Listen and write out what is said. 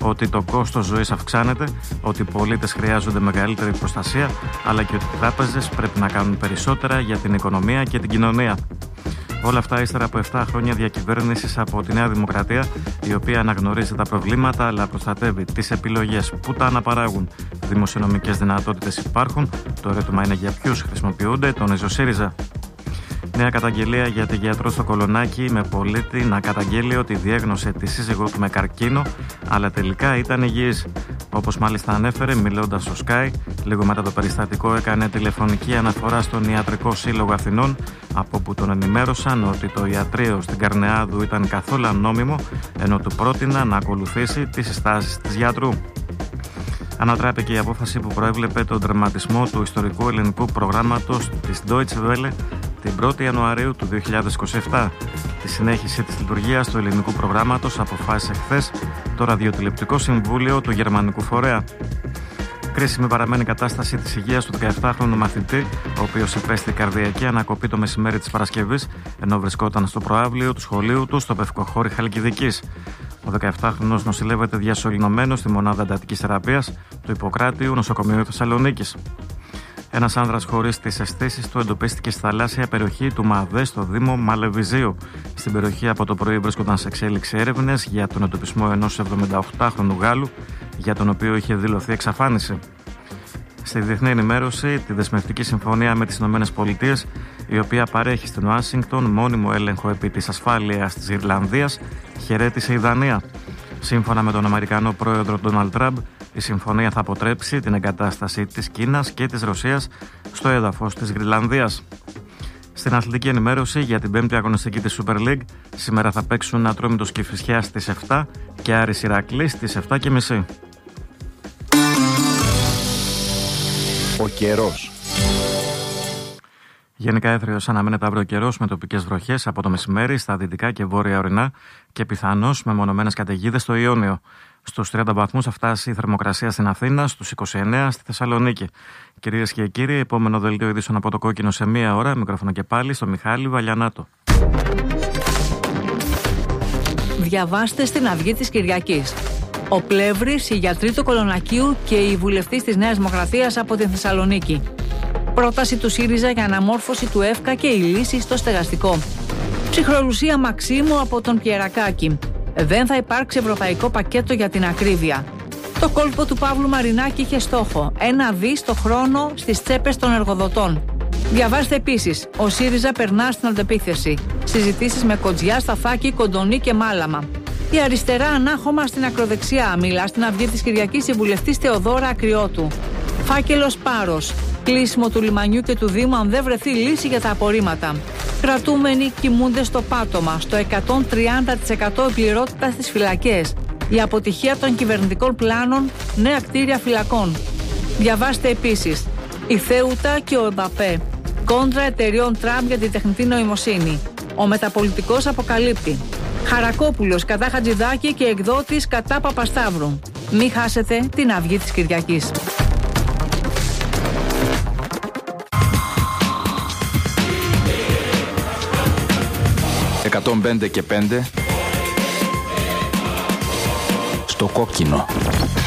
ότι το κόστος ζωής αυξάνεται, ότι οι πολίτες χρειάζονται μεγαλύτερη προστασία, αλλά και ότι οι τράπεζες πρέπει να κάνουν περισσότερα για την οικονομία και την κοινωνία. Όλα αυτά ύστερα από 7 χρόνια διακυβέρνησης από τη Νέα Δημοκρατία, η οποία αναγνωρίζει τα προβλήματα αλλά προστατεύει τις επιλογές που τα αναπαράγουν. Δημοσιονομικές δυνατότητες υπάρχουν. Το ερώτημα είναι για ποιους χρησιμοποιούνται, τονίζει ο ΣΥΡΙΖΑ. Νέα καταγγελία για τη γιατρό στο Κολονάκι, με πολίτη να καταγγέλει ότι διέγνωσε τη σύζυγό του με καρκίνο, αλλά τελικά ήταν υγιής. Όπως μάλιστα ανέφερε, μιλώντας στο Sky, λίγο μετά το περιστατικό έκανε τηλεφωνική αναφορά στον Ιατρικό Σύλλογο Αθηνών, από όπου τον ενημέρωσαν ότι το ιατρείο στην Καρνεάδου ήταν καθόλου ανώνυμο, ενώ του πρότεινα να ακολουθήσει τις συστάσεις της γιατρού. Ανατράπηκε η απόφαση που προέβλεπε τον τερματισμό του ιστορικού ελληνικού προγράμματος της Deutsche Welle την 1η Ιανουαρίου του 2027. Τη συνέχιση της λειτουργίας του ελληνικού προγράμματος αποφάσισε χθες το Ραδιοτηλεοπτικό Συμβούλιο του Γερμανικού Φορέα. Κρίσιμη παραμένει η κατάσταση της υγείας του 17χρονου μαθητή, ο οποίος υπέστη καρδιακή ανακοπή το μεσημέρι της Παρασκευής, ενώ βρισκόταν στο προαύλιο του σχολείου του στο Πευκοχώρι Χαλκιδικής. Ο 17χρονος νοσηλεύεται διασωληνωμένος στη μονάδα εντατικής θεραπείας του Ιπποκράτειου Νοσοκομείου Θεσσαλονίκης. Ένας άνδρας χωρίς τις αισθήσεις του εντοπίστηκε στη θαλάσσια περιοχή του ΜΑΔΕ στο Δήμο Μαλεβιζίου. Στην περιοχή από το πρωί βρίσκονταν σε εξέλιξη έρευνες για τον εντοπισμό ενός 78χρονου Γάλλου, για τον οποίο είχε δηλωθεί εξαφάνιση. Στη διεθνή ενημέρωση, τη δεσμευτική συμφωνία με τις ΗΠΑ, η οποία παρέχει στην Ουάσιγκτον μόνιμο έλεγχο επί της ασφάλειας της Ιρλανδίας, χαιρέτησε η Δανία. Σύμφωνα με τον Αμερικανό πρόεδρο Ντόναλντ Τραμπ, η συμφωνία θα αποτρέψει την εγκατάσταση της Κίνας και της Ρωσίας στο έδαφος της Γροιλανδίας. Στην αθλητική ενημέρωση για την 5η αγωνιστική της Super League, σήμερα θα παίξουν Ατρόμητος Κηφισιάς στις 7 και Άρης Ηρακλής στις 7:30. Ο καιρός. Γενικά έθριος αναμένεται αύριο καιρός με τοπικές βροχές από το μεσημέρι στα δυτικά και βόρεια ορεινά και πιθανώς με μονομένες καταιγίδες στο Ιόνιο. Στους 30 βαθμούς θα φτάσει η θερμοκρασία στην Αθήνα, στους 29 στη Θεσσαλονίκη. Κυρίες και κύριοι, επόμενο δελτίο ειδήσεων από το Κόκκινο σε 1 ώρα. Μικρόφωνο και πάλι στο Μιχάλη Βαλιανάτο. Διαβάστε στην Αυγή της Κυριακής. Ο Πλεύρης, οι γιατροί του Κολονακίου και η βουλευτής της Νέας Δημοκρατίας από την Θεσσαλονίκη. Πρόταση του ΣΥΡΙΖΑ για αναμόρφωση του ΕΦΚΑ και η λύση στο στεγαστικό. Ψυχρολουσία Μαξίμου από τον Πιερακάκη. Δεν θα υπάρξει ευρωπαϊκό πακέτο για την ακρίβεια. Το κόλπο του Παύλου Μαρινάκη είχε στόχο 1 δις το χρόνο στις τσέπες των εργοδοτών. Διαβάστε επίσης, ο ΣΥΡΙΖΑ περνά στην αντεπίθεση. Συζητήσεις με Κοντζιά, Σταφάκη, Κοντονή και Μάλαμα. Η αριστερά ανάχωμα στην ακροδεξιά, μιλά στην Αυγή της Κυριακής η βουλευτής Θεοδόρα Ακριώτου. Φάκελος Πάρος. Κλείσιμο του λιμανιού και του Δήμου αν δεν βρεθεί λύση για τα απορρίμματα. Κρατούμενοι κοιμούνται στο πάτωμα, στο 130% πληρότητα στις φυλακές. Η αποτυχία των κυβερνητικών πλάνων, νέα κτίρια φυλακών. Διαβάστε επίσης, η Θέουτα και ο Εμπαπέ. Κόντρα εταιριών Τραμπ για την τεχνητή νοημοσύνη. Ο μεταπολιτικός αποκαλύπτει. Χαρακόπουλος κατά Χατζηδάκη και εκδότης κατά Παπασταύρου. Μη χάσετε την Αυγή της Κυριακής. 105 και 5 στο Κόκκινο.